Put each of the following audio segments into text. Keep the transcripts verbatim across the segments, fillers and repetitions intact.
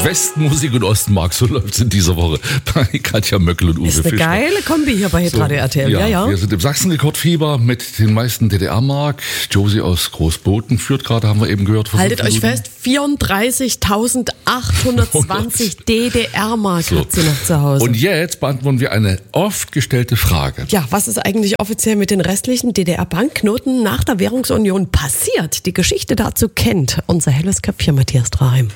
Festmusik und Ostmark, so läuft es in dieser Woche bei Katja Möckel und Uwe Ist eine Fischler. geile Kombi hier bei Hitradio So, R T L. ja, Ja, ja. Wir sind im Sachsen-Rekordfieber mit den meisten D D R-Mark. Josie aus Großboten führt gerade, haben wir eben gehört. vor Haltet fünf euch Minuten. fest, vierunddreißigtausendachthundertzwanzig D D R-Mark So. hat sie noch zu Hause. Und jetzt beantworten wir eine oft gestellte Frage. Ja, was ist eigentlich offiziell mit den restlichen D D R-Banknoten nach der Währungsunion passiert? Die Geschichte dazu kennt unser helles Köpfchen Matthias Draheim.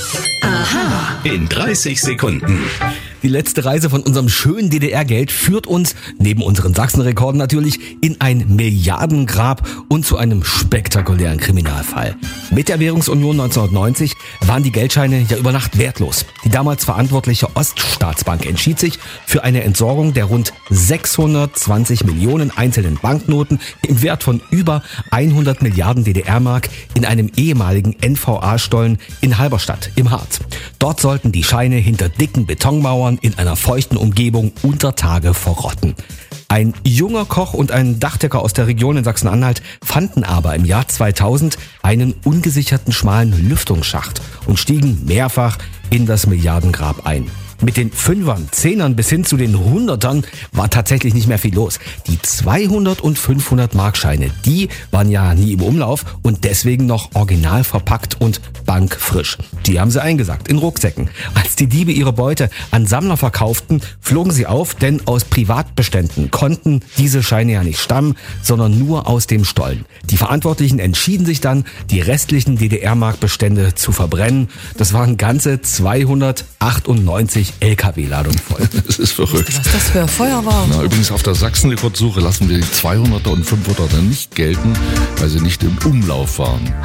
In dreißig Sekunden. Die letzte Reise von unserem schönen D D R-Geld führt uns, neben unseren Sachsenrekorden natürlich, in ein Milliardengrab und zu einem spektakulären Kriminalfall. Mit der Währungsunion neunzehnhundertneunzig waren die Geldscheine ja über Nacht wertlos. Die damals verantwortliche Oststaatsbank entschied sich für eine Entsorgung der rund sechshundertzwanzig Millionen einzelnen Banknoten im Wert von über hundert Milliarden D D R-Mark in einem ehemaligen N V A-Stollen in Halberstadt im Harz. Dort sollten die Scheine hinter dicken Betonmauern in einer feuchten Umgebung unter Tage verrotten. Ein junger Koch und ein Dachdecker aus der Region in Sachsen-Anhalt fanden aber im Jahr zweitausend einen ungesicherten schmalen Lüftungsschacht und stiegen mehrfach in das Milliardengrab ein. Mit den Fünfern, Zehnern bis hin zu den Hundertern war tatsächlich nicht mehr viel los. Die zweihundert und fünfhundert Markscheine, die waren ja nie im Umlauf und deswegen noch original verpackt und bankfrisch. Die haben sie eingesackt in Rucksäcken. Als die Diebe ihre Beute an Sammler verkauften, flogen sie auf, denn aus Privatbeständen konnten diese Scheine ja nicht stammen, sondern nur aus dem Stollen. Die Verantwortlichen entschieden sich dann, die restlichen D D R-Mark-Bestände zu verbrennen. Das waren ganze zweihundertachtundneunzig L K W-Ladungen voll. Das ist verrückt. Was das für Feuer war. Na, übrigens auf der Sachsen-Rekordsuche lassen wir die zweihunderter und fünfhunderter nicht gelten, weil sie nicht im Umlauf waren.